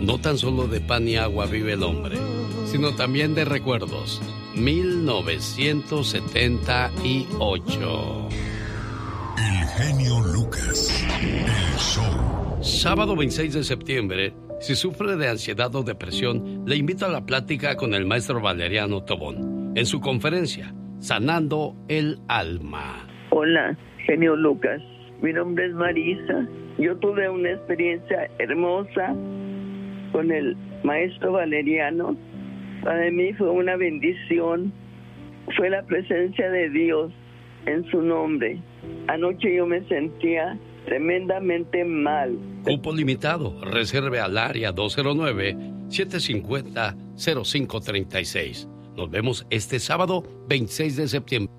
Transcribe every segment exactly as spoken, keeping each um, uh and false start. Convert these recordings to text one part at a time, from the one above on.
No tan solo de pan y agua vive el hombre, sino también de recuerdos. mil novecientos setenta y ocho. El genio Lucas, el show. Sábado veintiséis de septiembre, si sufre de ansiedad o depresión, le invito a la plática con el maestro Valeriano Tobón, en su conferencia, Sanando el Alma. Hola, genio Lucas. Mi nombre es Marisa. Yo tuve una experiencia hermosa con el maestro Valeriano. Para mí fue una bendición. Fue la presencia de Dios en su nombre. Anoche yo me sentía tremendamente mal. Cupo limitado. Reserve al área dos cero nueve, siete cinco cero, cero cinco tres seis. Nos vemos este sábado veintiséis de septiembre.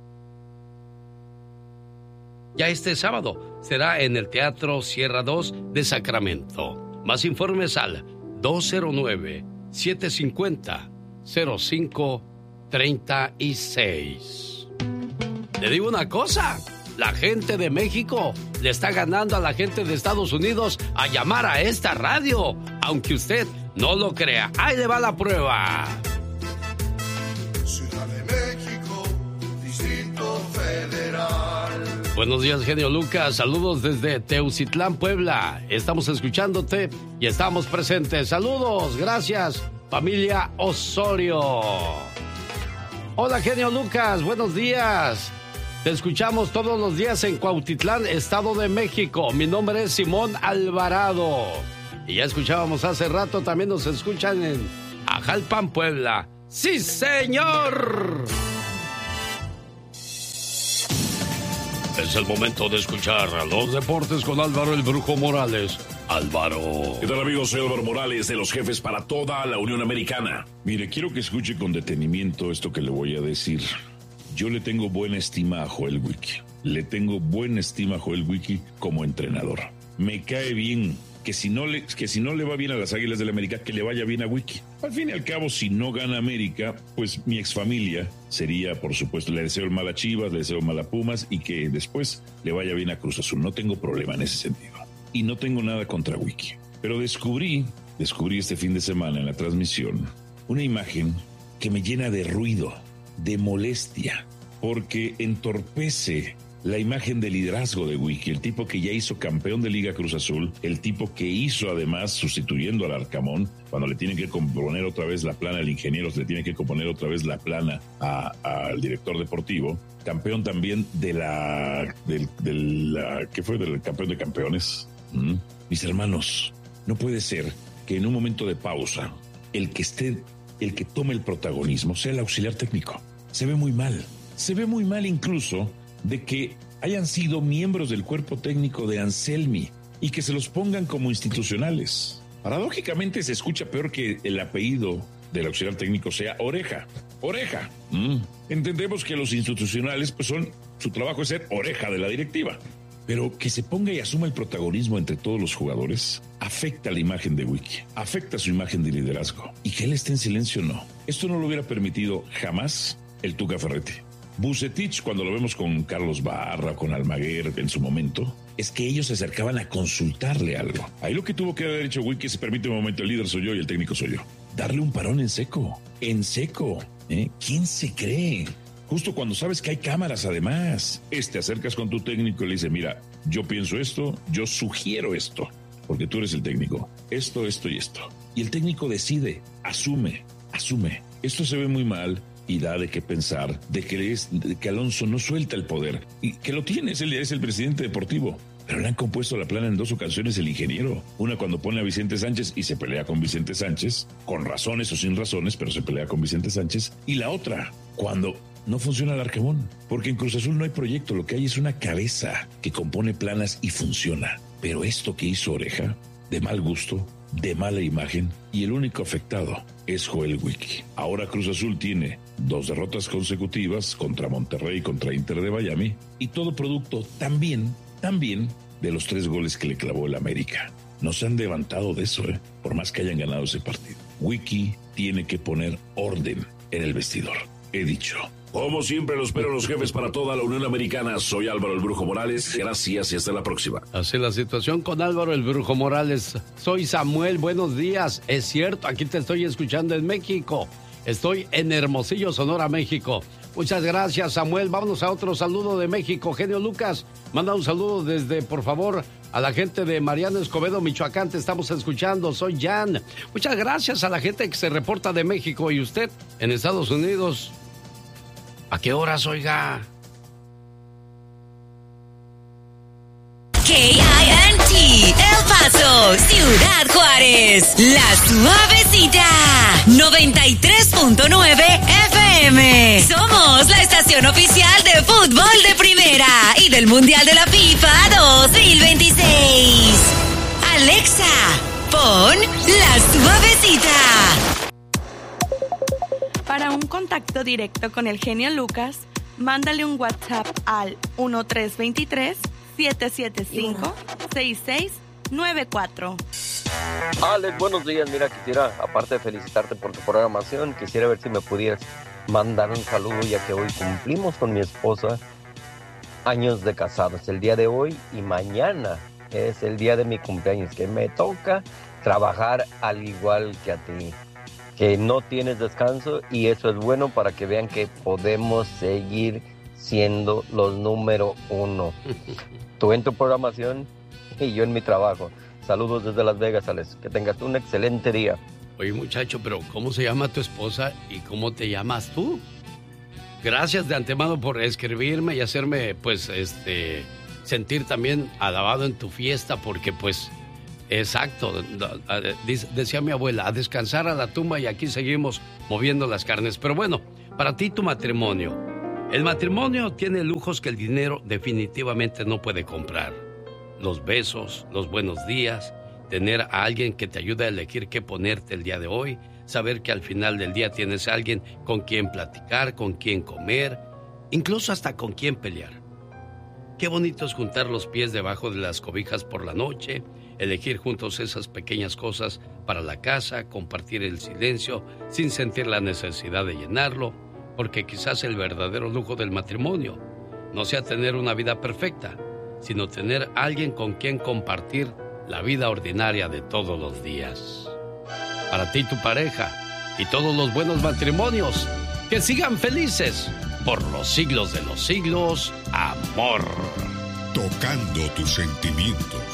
Ya este sábado será en el Teatro Sierra dos de Sacramento. Más informes al dos cero nueve, siete cinco cero, cero cinco tres seis. Le digo una cosa, la gente de México le está ganando a la gente de Estados Unidos a llamar a esta radio, aunque usted no lo crea. Ahí le va la prueba. Ciudad de México, Distrito Federal. Buenos días, genio Lucas. Saludos desde Teucitlán, Puebla. Estamos escuchándote y estamos presentes. Saludos, gracias, familia Osorio. Hola, genio Lucas, buenos días. Te escuchamos todos los días en Cuautitlán, Estado de México. Mi nombre es Simón Alvarado. Y ya escuchábamos hace rato, también nos escuchan en Ajalpan, Puebla. ¡Sí, señor! Es el momento de escuchar a los deportes con Álvaro el Brujo Morales. Álvaro. ¿Qué tal, amigos? Soy Álvaro Morales, de los jefes para toda la Unión Americana. Mire, quiero que escuche con detenimiento esto que le voy a decir. Yo le tengo buena estima a Joel Wiki. Le tengo buena estima a Joel Wiki como entrenador. Me cae bien que si no le, que si no le va bien a las Águilas del la América, que le vaya bien a Wiki. Al fin y al cabo, si no gana América, pues mi exfamilia sería, por supuesto, le deseo el mal a Chivas, le deseo el mal a Pumas y que después le vaya bien a Cruz Azul. No tengo problema en ese sentido. Y no tengo nada contra Wiki. Pero descubrí, descubrí este fin de semana en la transmisión, una imagen que me llena de ruido, de molestia, porque entorpece la imagen de liderazgo de Wiki, el tipo que ya hizo campeón de Liga Cruz Azul, el tipo que hizo además sustituyendo al Arcamón, cuando le tienen que componer otra vez la plana al ingeniero, le tienen que componer otra vez la plana al director deportivo, campeón también de la, del, del la, ¿qué fue? Del campeón de campeones. ¿Mm? Mis hermanos, no puede ser que en un momento de pausa, el que esté, el que tome el protagonismo sea el auxiliar técnico. Se ve muy mal, se ve muy mal incluso de que hayan sido miembros del cuerpo técnico de Anselmi y que se los pongan como institucionales. Paradójicamente se escucha peor que el apellido del auxiliar técnico sea Oreja. Oreja. Mm. Entendemos que los institucionales, pues son, su trabajo es ser oreja de la directiva. Pero que se ponga y asuma el protagonismo entre todos los jugadores afecta la imagen de Wiki, afecta su imagen de liderazgo. Y que él esté en silencio, no. Esto no lo hubiera permitido jamás el Tuca Ferretti. Vucetich, cuando lo vemos con Carlos Barra, con Almaguer en su momento, es que ellos se acercaban a consultarle algo. Ahí lo que tuvo que haber hecho Wiki, se permite un momento, el líder soy yo y el técnico soy yo. Darle un parón en seco, en seco. ¿Eh? ¿Quién se cree? Justo cuando sabes que hay cámaras además. Te acercas con tu técnico y le dices, mira, yo pienso esto, yo sugiero esto, porque tú eres el técnico. Esto, esto y esto. Y el técnico decide, asume, asume. Esto se ve muy mal. Y da de qué pensar, de que, es, de que Alonso no suelta el poder, y que lo tiene, es el, es el presidente deportivo. Pero le han compuesto la plana en dos ocasiones el ingeniero. Una cuando pone a Vicente Sánchez y se pelea con Vicente Sánchez, con razones o sin razones, pero se pelea con Vicente Sánchez. Y la otra, cuando no funciona el Arcamón, porque en Cruz Azul no hay proyecto, lo que hay es una cabeza que compone planas y funciona. Pero esto que hizo Oreja, de mal gusto, de mala imagen, y el único afectado es Joel Wiki. Ahora Cruz Azul tiene dos derrotas consecutivas contra Monterrey y contra Inter de Miami, y todo producto también, también de los tres goles que le clavó el América. No se han levantado de eso, ¿eh? Por más que hayan ganado ese partido. Wiki tiene que poner orden en el vestidor. He dicho, Como siempre, lo espero los jefes para toda la Unión Americana. Soy Álvaro el Brujo Morales. Gracias y hasta la próxima. Así la situación con Álvaro el Brujo Morales. Soy Samuel, buenos días. Es cierto, aquí te estoy escuchando en México. Estoy en Hermosillo, Sonora, México. Muchas gracias, Samuel. Vámonos a otro saludo de México. Genio Lucas, manda un saludo desde, por favor, a la gente de Mariano Escobedo, Michoacán. Te estamos escuchando. Soy Jan. Muchas gracias a la gente que se reporta de México. ¿Y usted en Estados Unidos? ¿A qué horas, oiga? K I N T, El Paso, Ciudad Juárez, La Suavecita, noventa y tres punto nueve F M. Somos la estación oficial de fútbol de primera y del Mundial de la FIFA dos mil veintiséis. Alexa, pon La Suavecita. Para un contacto directo con el genio Lucas, mándale un WhatsApp al uno tres dos tres, siete siete cinco, seis seis nueve cuatro. Alex, buenos días. Mira, quisiera, aparte de felicitarte por tu programación, quisiera ver si me pudieras mandar un saludo, ya que hoy cumplimos con mi esposa años de casados. El día de hoy y mañana es el día de mi cumpleaños, que me toca trabajar al igual que a ti, que no tienes descanso, y eso es bueno para que vean que podemos seguir siendo los número uno. Tú en tu programación y yo en mi trabajo. Saludos desde Las Vegas, Alex. Que tengas un excelente día. Oye, muchacho, pero ¿cómo se llama tu esposa y cómo te llamas tú? Gracias de antemano por escribirme y hacerme, pues, este, sentir también alabado en tu fiesta, porque, pues, exacto, decía mi abuela, a descansar a la tumba, y aquí seguimos moviendo las carnes. Pero bueno, para ti tu matrimonio. El matrimonio tiene lujos que el dinero definitivamente no puede comprar. Los besos, los buenos días, tener a alguien que te ayude a elegir qué ponerte el día de hoy, saber que al final del día tienes a alguien con quien platicar, con quien comer, incluso hasta con quien pelear. Qué bonito es juntar los pies debajo de las cobijas por la noche, elegir juntos esas pequeñas cosas para la casa, compartir el silencio sin sentir la necesidad de llenarlo, porque quizás el verdadero lujo del matrimonio no sea tener una vida perfecta, sino tener a alguien con quien compartir la vida ordinaria de todos los días. Para ti, tu pareja y todos los buenos matrimonios, que sigan felices por los siglos de los siglos, amor. Tocando tus sentimientos.